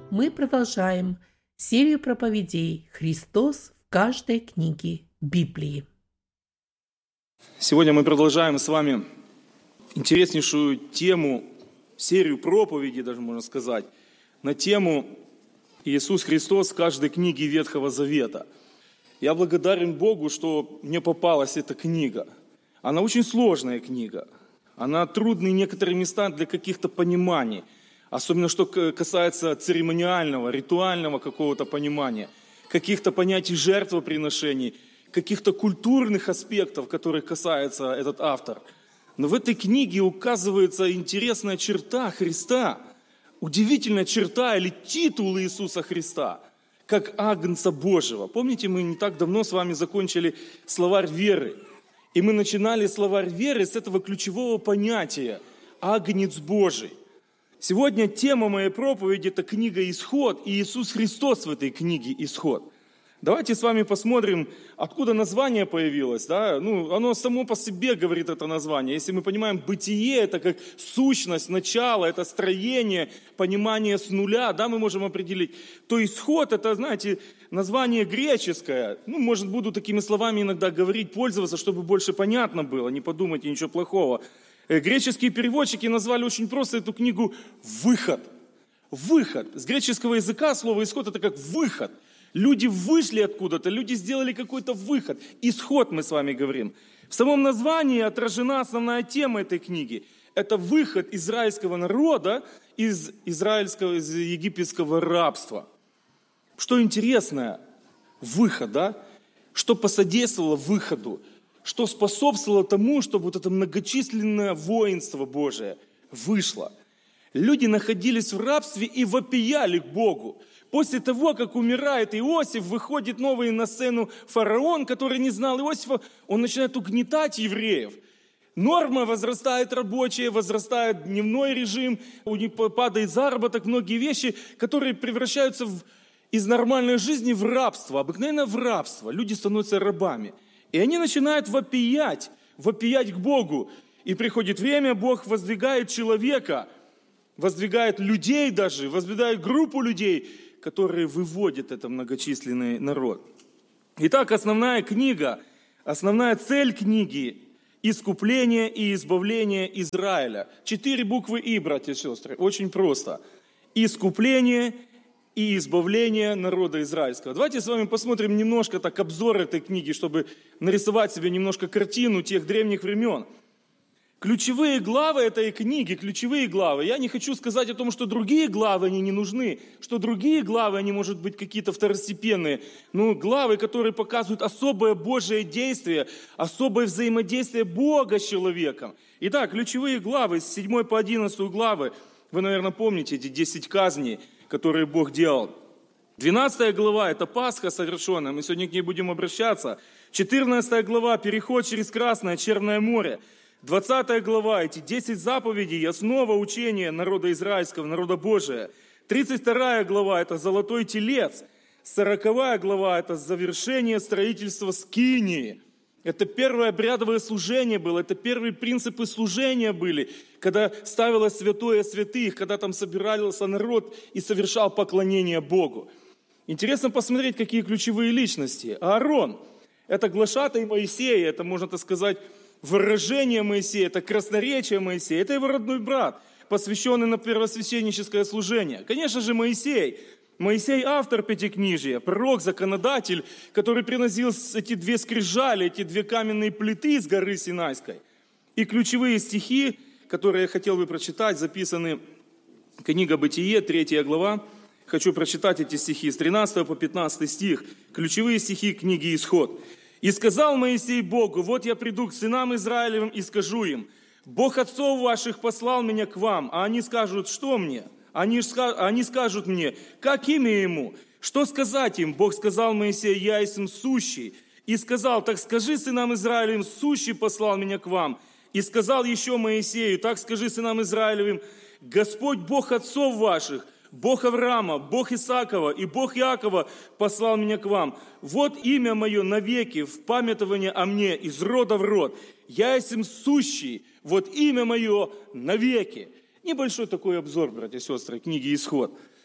Мы продолжаем серию проповедей «Христос в каждой книге Библии». Сегодня мы продолжаем с вами интереснейшую тему, серию проповедей, даже можно сказать, на тему «Иисус Христос в каждой книге Ветхого Завета». Я благодарен Богу, что мне попалась эта книга. Она очень сложная книга. Она трудная некоторые места для каких-то пониманий. Особенно, что касается церемониального, ритуального какого-то понимания, каких-то понятий жертвоприношений, каких-то культурных аспектов, которых касается этот автор. Но в этой книге указывается интересная черта Христа, удивительная черта или титул Иисуса Христа, как Агнца Божьего. Помните, мы не так давно с вами закончили словарь веры. И мы начинали словарь веры с этого ключевого понятия «Агнец Божий». Сегодня тема моей проповеди – это книга «Исход» и Иисус Христос в этой книге «Исход». Давайте с вами посмотрим, откуда название появилось. Да? Оно само по себе говорит это название. Если мы понимаем, бытие – это как сущность, начало, это строение, понимание с нуля, да, мы можем определить. То «Исход» – это, знаете, название греческое. Может, буду такими словами иногда говорить, пользоваться, чтобы больше понятно было, не подумайте ничего плохого. Греческие переводчики назвали очень просто эту книгу «Выход». Выход. С греческого языка слово «исход» – это как «выход». Люди вышли откуда-то, люди сделали какой-то выход. Исход мы с вами говорим. В самом названии отражена основная тема этой книги. Это выход израильского народа из египетского рабства. Что интересно, выход, да? Что посодействовало выходу? Что способствовало тому, чтобы вот это многочисленное воинство Божие вышло. Люди находились в рабстве и вопияли к Богу. После того, как умирает Иосиф, выходит новый на сцену фараон, который не знал Иосифа, он начинает угнетать евреев. Норма возрастает рабочая, возрастает дневной режим, у них падает заработок, многие вещи, которые превращаются из нормальной жизни в рабство, обыкновенно в рабство. Люди становятся рабами. И они начинают вопиять к Богу. И приходит время, Бог воздвигает человека, воздвигает людей даже, воздвигает группу людей, которые выводят этот многочисленный народ. Итак, основная книга, основная цель книги – искупление и избавление Израиля. 4 буквы «И», братья и сестры, очень просто. Искупление и избавление народа израильского. Давайте с вами посмотрим немножко так обзор этой книги, чтобы нарисовать себе немножко картину тех древних времен. Ключевые главы этой книги, ключевые главы. Я не хочу сказать о том, что другие главы, они не нужны, что другие главы, они, может быть, какие-то второстепенные. Но главы, которые показывают особое Божие действие, особое взаимодействие Бога с человеком. Итак, ключевые главы с 7 по 11 главы. Вы, наверное, помните эти 10 казней, которые Бог делал. 12 глава – это Пасха совершенная, мы сегодня к ней будем обращаться. 14 глава – переход через Красное, Черное море. 20 глава – эти 10 заповедей, основа учения народа израильского, народа Божия. 32 глава – это золотой телец. 40 глава – это завершение строительства скинии. Это первое обрядовое служение было, это первые принципы служения были, когда ставилось святое святых, когда там собирался народ и совершал поклонение Богу. Интересно посмотреть, какие ключевые личности. Аарон – это глашатай Моисея, это, можно так сказать, выражение Моисея, это красноречие Моисея, это его родной брат, посвященный на первосвященническое служение. Конечно же, Моисей. Моисей – автор Пятикнижия, пророк, законодатель, который приносил эти 2 скрижали, эти 2 каменные плиты с горы Синайской. И ключевые стихи, которые я хотел бы прочитать, записаны в книге Бытие, 3 глава. Хочу прочитать эти стихи с 13 по 15 стих. Ключевые стихи книги «Исход». «И сказал Моисей Богу: вот я приду к сынам Израилевым и скажу им: Бог отцов ваших послал меня к вам, а они скажут: что мне? Они скажут мне: как имя ему? Что сказать им? Бог сказал Моисею: я есть сущий. И сказал: так скажи сынам Израилевым: сущий послал меня к вам. И сказал еще Моисею: так скажи сынам Израилевым: Господь Бог отцов ваших, Бог Авраама, Бог Исаакова и Бог Иакова послал меня к вам. Вот имя мое навеки в памятование о мне из рода в род. Я есть сущий, вот имя мое навеки». Небольшой такой обзор, братья и сестры, книги «Исход».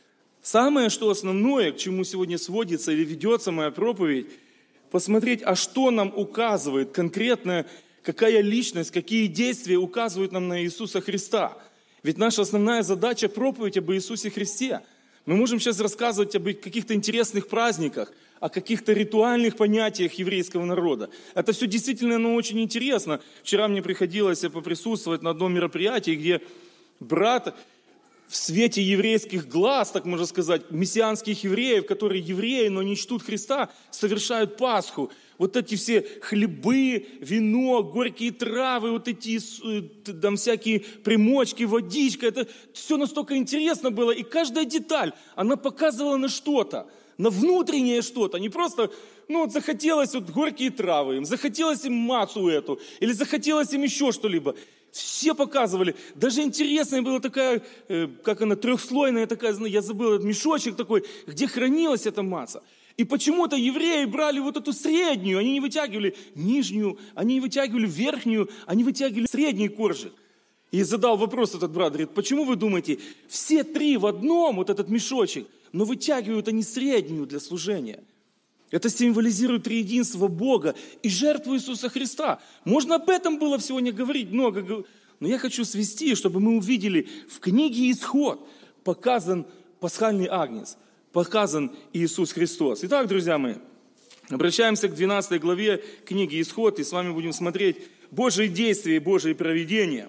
Самое, что основное, к чему сегодня сводится или ведется моя проповедь, посмотреть, а что нам указывает конкретно, какая личность, какие действия указывают нам на Иисуса Христа. Ведь наша основная задача – проповедь об Иисусе Христе. Мы можем сейчас рассказывать об каких-то интересных праздниках, о каких-то ритуальных понятиях еврейского народа. Это все действительно очень интересно. Вчера мне приходилось поприсутствовать на одном мероприятии, где брат в свете еврейских глаз, так можно сказать, мессианских евреев, которые евреи, но не чтут Христа, совершают Пасху. Вот эти все хлебы, вино, горькие травы, вот эти там всякие примочки, водичка, это все настолько интересно было, и каждая деталь, она показывала на что-то, на внутреннее что-то, не просто, захотелось горькие травы, им захотелось им мацу эту, или захотелось им еще что-либо. Все показывали. Даже интересная была такая, как она, трехслойная такая, я забыл, этот мешочек такой, где хранилась эта маца. И почему-то евреи брали вот эту среднюю, они не вытягивали нижнюю, они не вытягивали верхнюю, они вытягивали средний коржик. И задал вопрос этот брат, говорит, почему вы думаете, все три в одном, вот этот мешочек, но вытягивают они среднюю для служения? Это символизирует триединство Бога и жертву Иисуса Христа. Можно об этом было сегодня говорить много, но я хочу свести, чтобы мы увидели, в книге «Исход» показан пасхальный агнец, показан Иисус Христос. Итак, друзья мои, обращаемся к 12 главе книги «Исход», и с вами будем смотреть Божьи действия и Божьи провидения.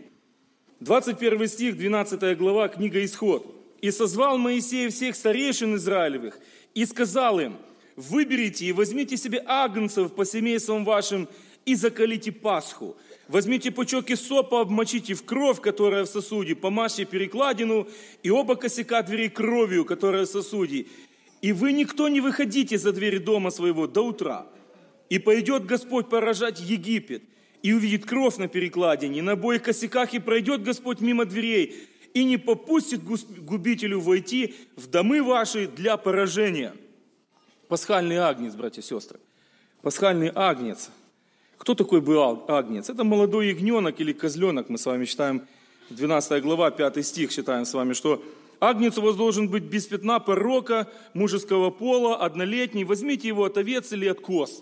21 стих, 12 глава, книга «Исход». «И созвал Моисей всех старейшин Израилевых, и сказал им, выберите и возьмите себе агнцев по семействам вашим и заколите Пасху. Возьмите пучок исопа, обмочите в кровь, которая в сосуде, помажьте перекладину и оба косяка дверей кровью, которая в сосуде. И вы никто не выходите за двери дома своего до утра. И пойдет Господь поражать Египет, и увидит кровь на перекладине, на обоих косяках, и пройдет Господь мимо дверей, и не попустит губителю войти в домы ваши для поражения». Пасхальный агнец, братья и сестры. Пасхальный агнец. Кто такой был агнец? Это молодой ягненок или козленок. Мы с вами читаем, 12 глава, 5 стих, читаем с вами, что агнец у вас должен быть без пятна порока, мужеского пола, однолетний. Возьмите его от овец или от коз.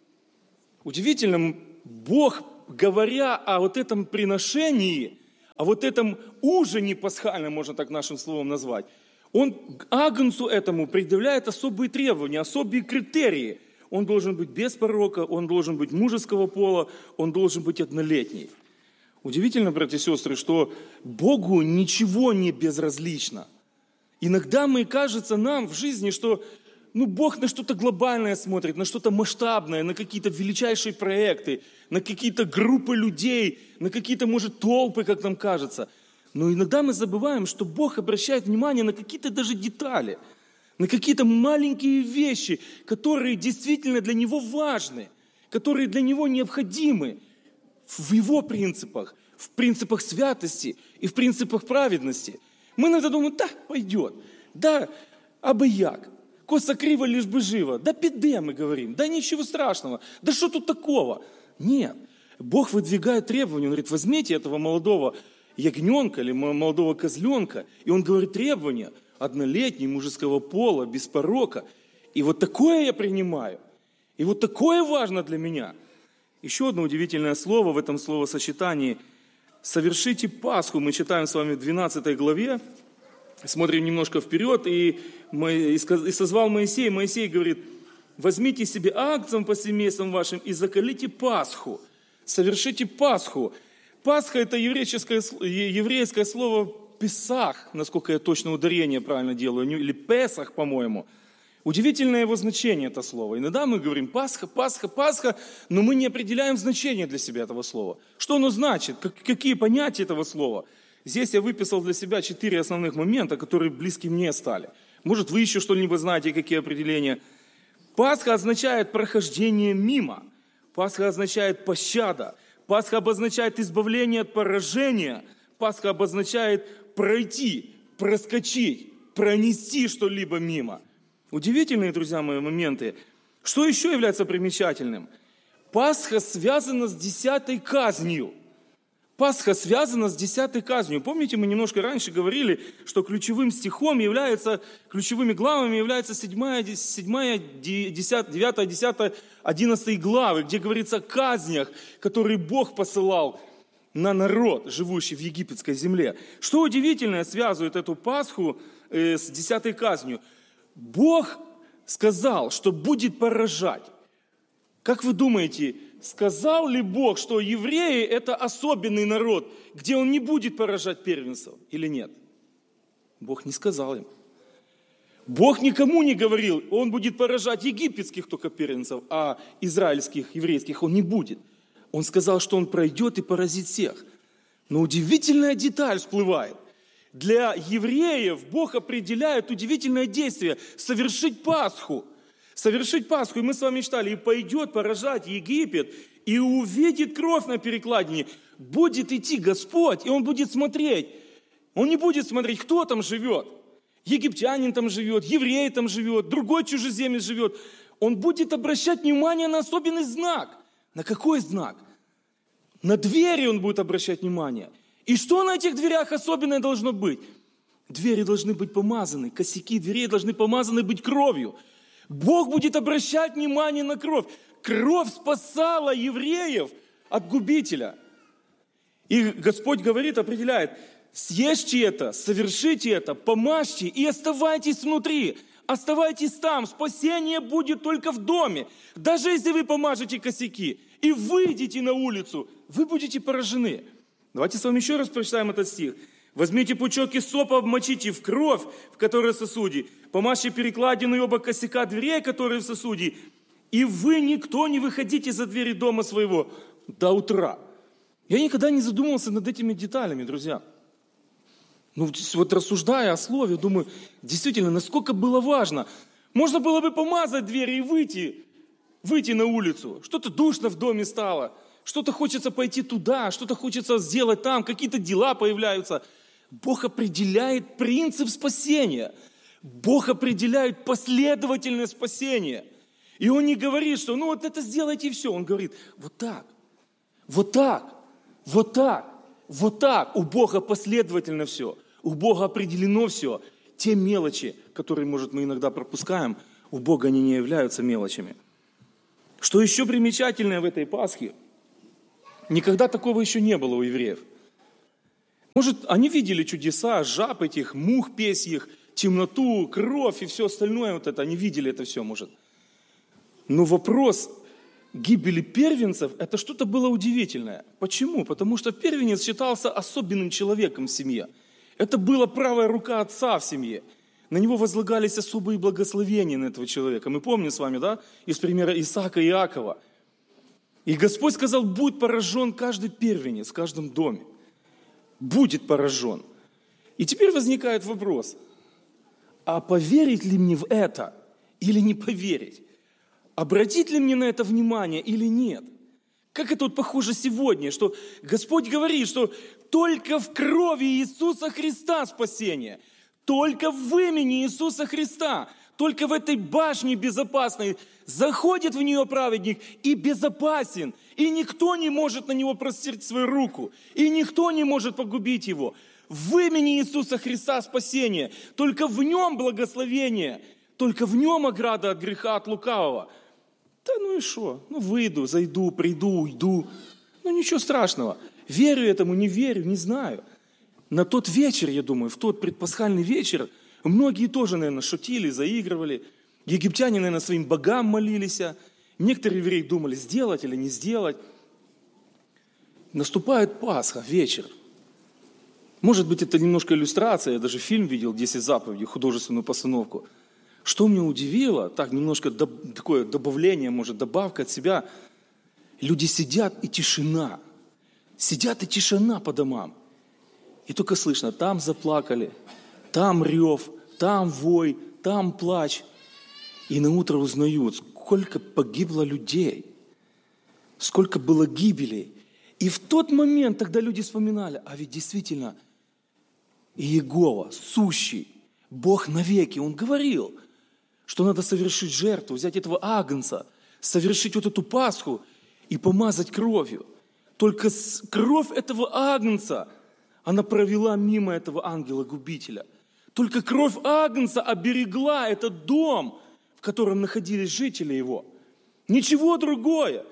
Удивительно, Бог, говоря о вот этом приношении, о вот этом ужине пасхальном, можно так нашим словом назвать, Он агнцу этому предъявляет особые требования, особые критерии. Он должен быть без порока, он должен быть мужеского пола, он должен быть однолетний. Удивительно, братья и сестры, что Богу ничего не безразлично. Иногда кажется нам в жизни, что Бог на что-то глобальное смотрит, на что-то масштабное, на какие-то величайшие проекты, на какие-то группы людей, на какие-то, может, толпы, как нам кажется. Но иногда мы забываем, что Бог обращает внимание на какие-то даже детали, на какие-то маленькие вещи, которые действительно для Него важны, которые для Него необходимы в Его принципах, в принципах святости и в принципах праведности. Мы иногда думаем, да, пойдет, да, абы як, коса криво, лишь бы живо, да піде, мы говорим, да ничего страшного, да что тут такого? Нет, Бог выдвигает требования, Он говорит, возьмите этого молодого ягненка или молодого козленка, и он говорит требования, однолетний, мужеского пола, без порока. И вот такое я принимаю. И вот такое важно для меня. Еще одно удивительное слово в этом словосочетании. «Совершите Пасху». Мы читаем с вами в 12 главе, смотрим немножко вперед, и созвал Моисей. Моисей говорит, возьмите себе агнцев по семействам вашим и заколите Пасху. Совершите Пасху. Пасха – это еврейское слово «песах», насколько я точно ударение правильно делаю, или «песах», по-моему. Удивительное его значение, это слово. Иногда мы говорим «Пасха», «Пасха», «Пасха», но мы не определяем значение для себя этого слова. Что оно значит? Какие понятия этого слова? Здесь я выписал для себя 4 основных момента, которые близки мне стали. Может, вы еще что-нибудь знаете, какие определения. Пасха означает прохождение мимо. Пасха означает пощада. Пасха обозначает избавление от поражения. Пасха обозначает пройти, проскочить, пронести что-либо мимо. Удивительные, друзья мои, моменты. Что еще является примечательным? Пасха связана с 10-й казнью. Пасха связана с 10-й казнью. Помните, мы немножко раньше говорили, что ключевым стихом является, ключевыми главами являются 7, 10, 9, 10, 11 главы, где говорится о казнях, которые Бог посылал на народ, живущий в египетской земле. Что удивительное связывает эту Пасху с 10-й казнью? Бог сказал, что будет поражать. Как вы думаете, сказал ли Бог, что евреи – это особенный народ, где Он не будет поражать первенцев или нет? Бог не сказал им. Бог никому не говорил, Он будет поражать египетских только первенцев, а израильских, еврейских Он не будет. Он сказал, что Он пройдет и поразит всех. Но удивительная деталь всплывает. Для евреев Бог определяет удивительное действие – совершить Пасху. Совершить Пасху, и мы с вами читали, и пойдет поражать Египет, и увидит кровь на перекладине. Будет идти Господь, и Он будет смотреть. Он не будет смотреть, кто там живет. Египтянин там живет, еврей там живет, другой чужеземец живет. Он будет обращать внимание на особенный знак. На какой знак? На двери Он будет обращать внимание. И что на этих дверях особенное должно быть? Двери должны быть помазаны, косяки дверей должны помазаны быть кровью. Бог будет обращать внимание на кровь. Кровь спасала евреев от губителя. И Господь говорит, определяет, съешьте это, совершите это, помажьте и оставайтесь внутри. Оставайтесь там, спасение будет только в доме. Даже если вы помажете косяки и выйдете на улицу, вы будете поражены. Давайте с вами еще раз прочитаем этот стих. Возьмите пучок исопа, обмочите в кровь, в которой сосуде, помажьте перекладину и оба косяка дверей, которые в сосуде, и вы никто не выходите за двери дома своего до утра. Я никогда не задумывался над этими деталями, друзья. Ну, вот рассуждая о слове, думаю, действительно, насколько было важно. Можно было бы помазать двери и выйти на улицу. Что-то душно в доме стало, что-то хочется пойти туда, что-то хочется сделать там, какие-то дела появляются. Бог определяет принцип спасения. Бог определяет последовательное спасение. И Он не говорит, что ну вот это сделайте и все. Он говорит, вот так, вот так, вот так, вот так. У Бога последовательно все. У Бога определено все. Те мелочи, которые, может, мы иногда пропускаем, у Бога они не являются мелочами. Что еще примечательное в этой Пасхе? Никогда такого еще не было у евреев. Может, они видели чудеса, жаб этих, мух песьих, темноту, кровь и все остальное вот это. Они видели это все, может. Но вопрос гибели первенцев, это что-то было удивительное. Почему? Потому что первенец считался особенным человеком в семье. Это была правая рука отца в семье. На него возлагались особые благословения на этого человека. Мы помним с вами, да, из примера Исаака и Иакова. И Господь сказал, будет поражен каждый первенец в каждом доме. Будет поражен. И теперь возникает вопрос, а поверить ли мне в это или не поверить? Обратить ли мне на это внимание или нет? Как это вот похоже сегодня, что Господь говорит, что только в крови Иисуса Христа спасение, только в имени Иисуса Христа, только в этой башне безопасной заходит в нее праведник и безопасен, и никто не может на него простерть свою руку, и никто не может погубить его. В имени Иисуса Христа спасение, только в нем благословение, только в нем ограда от греха, от лукавого. Да ну и что? Ну выйду, зайду, приду, уйду. Ну ничего страшного. Верю этому, не верю, не знаю. На тот вечер, я думаю, в тот предпасхальный вечер, многие тоже, наверное, шутили, заигрывали. Египтяне, наверное, своим богам молились. Некоторые евреи думали, сделать или не сделать. Наступает Пасха, вечер. Может быть, это немножко иллюстрация. Я даже фильм видел «10 заповедей», художественную постановку. Что меня удивило, так немножко такое добавление, может, добавка от себя. Люди сидят и тишина. Сидят и тишина по домам. И только слышно, там заплакали, там рев, там вой, там плач. И наутро узнают, сколько погибло людей, сколько было гибелей. И в тот момент тогда люди вспоминали, а ведь действительно Иегова, сущий, Бог навеки, Он говорил, что надо совершить жертву, взять этого агнца, совершить вот эту Пасху и помазать кровью. Только кровь этого агнца, она провела мимо этого ангела-губителя. Только кровь агнца оберегла этот дом, в котором находились жители его. Ничего другое.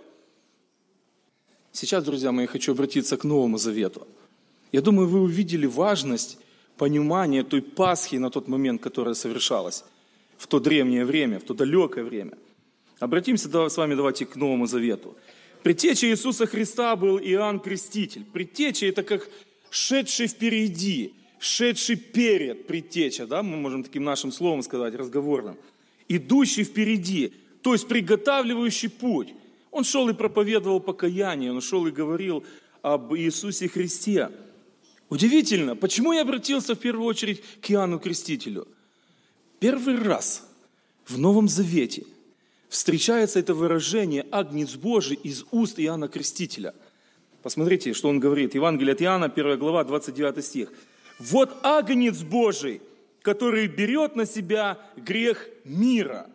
Сейчас, друзья мои, хочу обратиться к Новому Завету. Я думаю, вы увидели важность понимания той Пасхи на тот момент, которая совершалась в то древнее время, в то далекое время. Обратимся с вами давайте к Новому Завету. Предтечей Иисуса Христа был Иоанн Креститель. Предтеча – это как шедший впереди, шедший перед предтеча, да, мы можем таким нашим словом сказать, разговорным. Идущий впереди, то есть приготавливающий путь. Он шел и проповедовал покаяние, он шел и говорил об Иисусе Христе. Удивительно, почему я обратился в первую очередь к Иоанну Крестителю? Первый раз в Новом Завете встречается это выражение «Агнец Божий» из уст Иоанна Крестителя. Посмотрите, что он говорит. Евангелие от Иоанна, 1 глава, 29 стих. «Вот Агнец Божий, который берет на себя грех мира».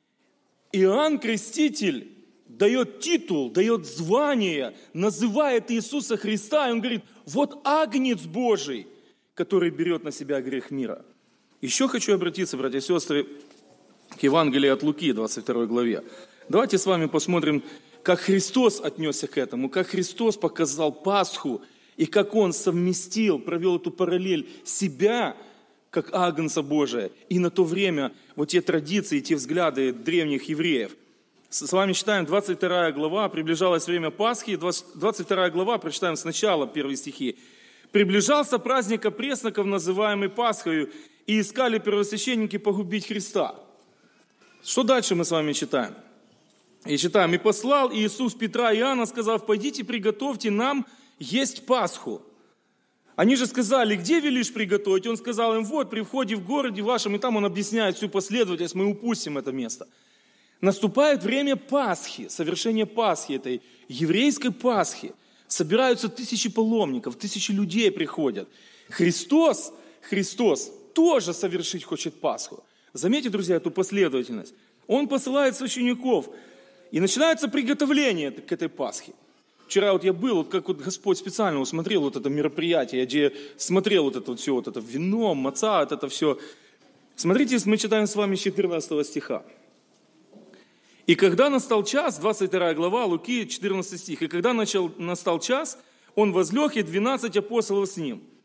Иоанн Креститель дает титул, дает звание, называет Иисуса Христа, и он говорит, вот Агнец Божий, который берет на себя грех мира. Еще хочу обратиться, братья и сестры, к Евангелию от Луки, 22 главе. Давайте с вами посмотрим, как Христос отнесся к этому, как Христос показал Пасху, и как Он совместил, провел эту параллель себя, как Агнца Божия, и на то время вот те традиции, те взгляды древних евреев. С вами читаем 22 глава, приближалось время Пасхи, 22 глава, прочитаем сначала первые стихи. «Приближался праздник опресноков, называемый Пасхою, и искали первосвященники погубить Христа». Что дальше мы с вами читаем? И читаем, «И послал Иисус Петра и Иоанна, сказав, пойдите приготовьте нам есть Пасху». Они же сказали, где велишь приготовить? Он сказал им, вот при входе в городе вашем, и там он объясняет всю последовательность, мы упустим это место. Наступает время Пасхи, совершения Пасхи, этой еврейской Пасхи. Собираются тысячи паломников, тысячи людей приходят. Христос тоже совершить хочет Пасху. Заметьте, друзья, эту последовательность. Он посылает учеников, и начинается приготовление к этой Пасхе. Вчера вот я был, вот как вот Господь специально усмотрел вот это мероприятие, где смотрел вот это вот все, вот это вино, маца, вот это все. Смотрите, мы читаем с вами 14 стиха. «И когда настал час», 22 глава, Луки, 14 стих, «И когда настал час, он возлег, и 12 апостолов с ним.